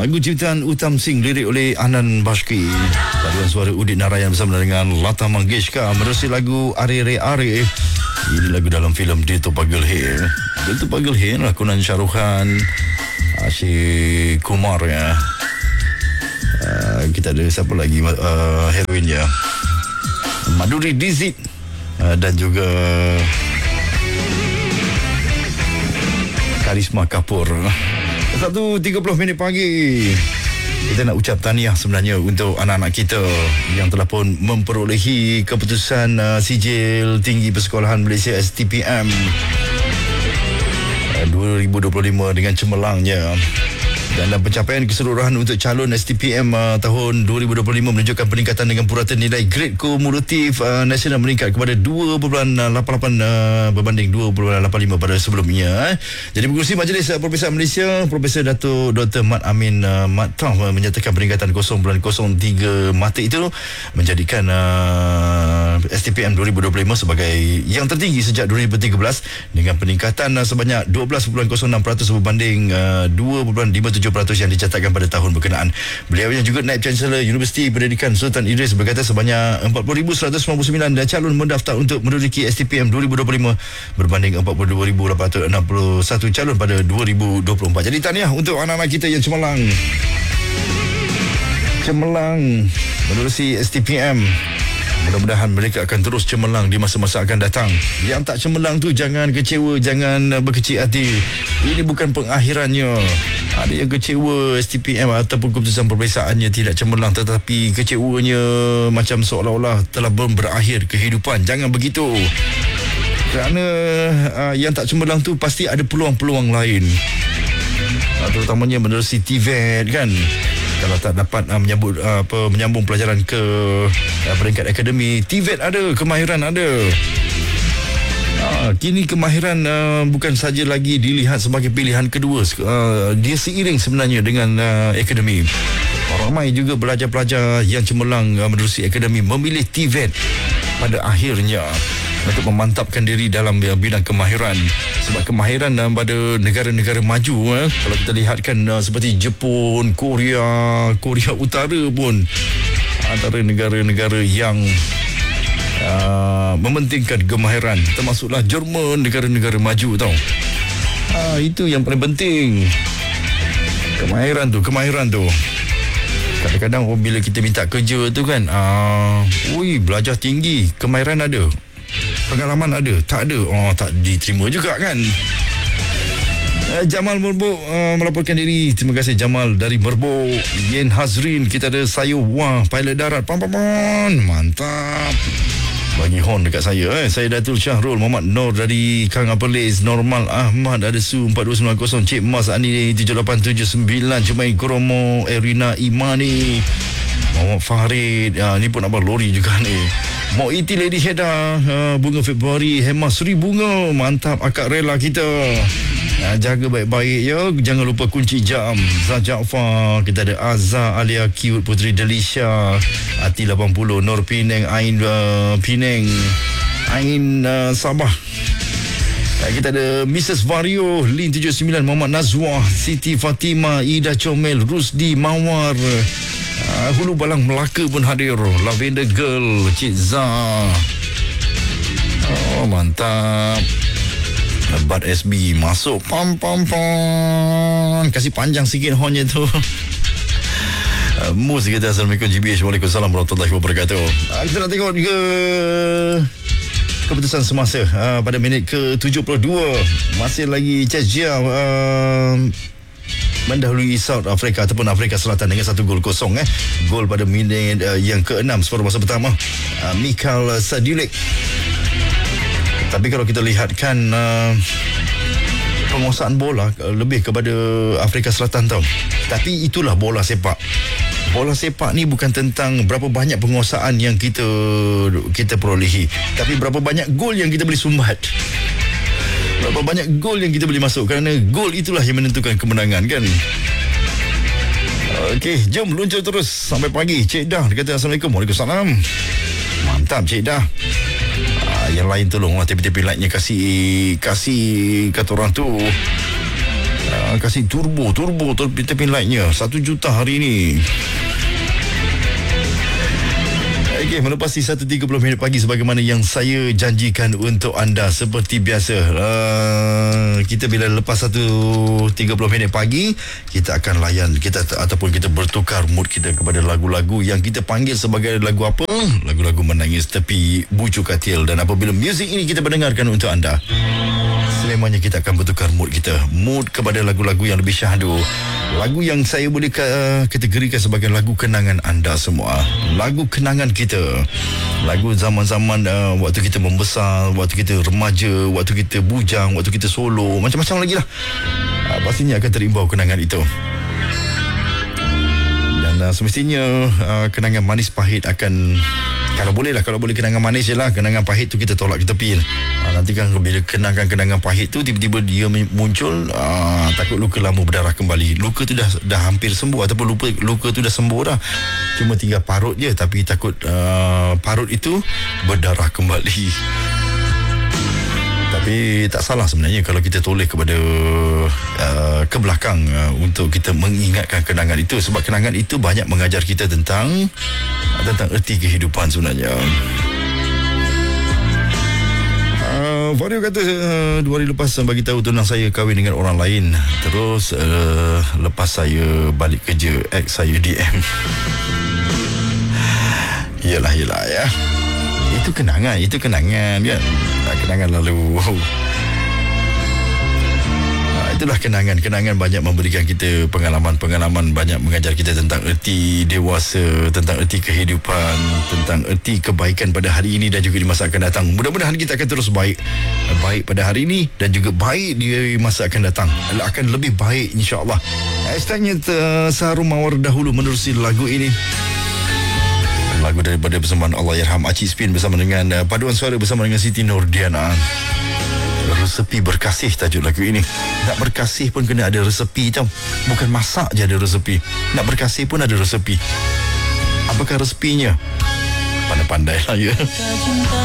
Lagu ciptaan Uttam Singh, lirik oleh Anand Bashki, paduan suara Udit Narayan bersama dengan Lata Mangeshkar menerusi lagu Are Re Are. Ini lagu dalam filem Dil To Pagal Hai. Dil To Pagal Hai lakonan Shah Rukh Khan, Akshay Kumar ya. Kita ada siapa lagi heroinnya, Madhuri Dixit dan juga Karisma Kapoor. 1:30 pagi. Kita nak ucap tahniah sebenarnya untuk anak-anak kita yang telah pun memperolehi keputusan sijil tinggi persekolahan Malaysia STPM 2025 dengan cemerlangnya. Dan pencapaian keseluruhan untuk calon STPM tahun 2025 menunjukkan peningkatan dengan purata nilai grade kumulatif nasional meningkat kepada 2.88 berbanding 2.85 pada sebelumnya. Jadi pengerusi Majlis Perpisahan Malaysia, Profesor Dato' Dr. Mat Amin Mat Tauh menyatakan peningkatan 0.03 mata itu menjadikan STPM 2025 sebagai yang tertinggi sejak 2013 dengan peningkatan sebanyak 12.06% berbanding 2.57% yang dicatatkan pada tahun berkenaan. Beliau yang juga Naib Chancellor Universiti Pendidikan Sultan Idris berkata sebanyak 40,199 calon mendaftar untuk menduduki STPM 2025 berbanding 42,861 calon pada 2024. Jadi tahniah untuk anak-anak kita yang cemerlang menerusi STPM. Mudah-mudahan mereka akan terus cemerlang di masa-masa akan datang. Yang tak cemerlang tu jangan kecewa, jangan berkecil hati. Ini bukan pengakhirannya. Ada yang kecewa STPM ataupun keputusan pemeriksaannya tidak cemerlang, tetapi kecewanya macam seolah-olah telah berakhir kehidupan. Jangan begitu. Kerana yang tak cemerlang tu pasti ada peluang-peluang lain. Terutamanya menerusi TVET kan. Kalau tak dapat menyambung pelajaran ke peringkat akademi, TVET ada, kemahiran ada. Kini kemahiran bukan saja lagi dilihat sebagai pilihan kedua, dia seiring sebenarnya dengan akademi. Ramai juga pelajar-pelajar yang cemerlang menerusi akademi memilih TVET pada akhirnya untuk memantapkan diri dalam bidang kemahiran. Sebab kemahiran pada negara-negara maju, kalau kita lihatkan seperti Jepun, Korea Utara pun antara negara-negara yang mementingkan kemahiran, termasuklah Jerman, negara-negara maju tau. Itu yang paling penting. Kemahiran tu. Kadang-kadang bila kita minta kerja tu kan, belajar tinggi, kemahiran ada, pengalaman ada, tak ada, tak diterima juga kan. Jamal Merbuk melaporkan diri. Terima kasih Jamal dari Merbuk. Yen Hazrin, kita ada Sayur Wah, pilot darat. Mantap. Bagi horn dekat saya. Saya Datul Syahrul Muhammad Nur dari Kang Apelis. Normal Ahmad ada Su 4290. Cik Mas Ani 7879. Cemai Kromo Erina Imani, Muhammad Farid. Ni pun abang lori juga ni. Mau iti Lady Heda, bunga Februari, Hema Sri Bunga. Mantap akak rela kita. Jaga baik-baik ya. Jangan lupa kunci jam. Zah Jaafar, kita ada Azhar Alia Cute, Putri Delisha, Ati 80, Nur Penang, Ain Penang, Ain Sabah. Kita ada Mrs. Vario, Lin 79, Muhammad Nazwa, Siti Fatima, Ida Comel, Rusdi Mawar, Hulu Balang Melaka pun hadir. Lavender Girl, Cik Zah. Mantap. Bad SB masuk. Pam. Kasih panjang sikit hornnya tu. Mus kita. Assalamualaikum GBH. Waalaikumsalam warahmatullahi wabarakatuh. Kita nak tengok juga keputusan semasa pada minit ke-72. Masih lagi Czechia mendahului South Africa ataupun Afrika Selatan dengan 1-0. Gol pada minit yang ke-6 separuh masa pertama, Mikhail Sadulik. Tapi kalau kita lihatkan penguasaan bola lebih kepada Afrika Selatan tau. Tapi itulah bola sepak. Bola sepak ni bukan tentang berapa banyak penguasaan yang kita perolehi, tapi berapa banyak gol yang kita boleh sumbat. Berapa banyak gol yang kita boleh masuk, kerana gol itulah yang menentukan kemenangan kan. Okey, jom luncur terus sampai pagi. Cik Dah dia kata Assalamualaikum. Waalaikumsalam. Mantap Cik Dah. Yang lain tolonglah tepi-tepi like-nya kasih kata orang tu. Kasih turbo tepi lightnya 1 juta hari ini. Okey, melepasi 1.30 minit pagi sebagaimana yang saya janjikan untuk anda. Seperti biasa, kita bila lepas 1.30 minit pagi, kita akan layan ataupun kita bertukar mood kita kepada lagu-lagu yang kita panggil sebagai lagu apa? Lagu-lagu menangis tepi bucu katil. Dan apabila muzik ini kita mendengarkan untuk anda, selamanya kita akan bertukar mood kita. Mood kepada lagu-lagu yang lebih syahdu. Lagu yang saya boleh kategorikan sebagai lagu kenangan anda semua. Lagu kenangan kita. Lagu zaman-zaman waktu kita membesar, waktu kita remaja, waktu kita bujang, waktu kita solo, macam-macam lagi lah. Pastinya akan terimbau kenangan itu. Dan semestinya kenangan manis pahit akan, kalau boleh kenangan manis je lah. Kenangan pahit tu kita tolak ke tepi. Nanti kan bila kenangan pahit tu tiba-tiba dia muncul, takut luka lama berdarah kembali. Luka tu dah hampir sembuh, ataupun luka tu dah sembuh dah, cuma tinggal parut je. Tapi takut parut itu berdarah kembali. Tapi tak salah sebenarnya kalau kita toleh kepada ke belakang untuk kita mengingatkan kenangan itu. Sebab kenangan itu banyak mengajar kita tentang erti kehidupan sebenarnya. Vario kata 2 hari lepas bagi tahu tunang saya kahwin dengan orang lain. Terus lepas saya balik kerja, ex saya DM. Yelah ya. Itu kenangan kan. Kenangan lalu. Itulah kenangan banyak memberikan kita pengalaman, banyak mengajar kita tentang erti dewasa, tentang erti kehidupan, tentang erti kebaikan pada hari ini dan juga di masa akan datang. Mudah-mudahan kita akan terus baik pada hari ini dan juga baik di masa akan datang. Akan lebih baik, insya-Allah. Hashtagnya Saharum Mawar dahulu menerusi lagu ini. Lagu daripada persembahan Allahyarham Aci Spin bersama dengan paduan suara bersama dengan Siti Nordiana. Resepi berkasih tajuk lagu ini. Nak berkasih pun kena ada resepi tau. Bukan masak je ada resepi. Nak berkasih pun ada resepi. Apakah resepinya? Pandai-pandai lah ya.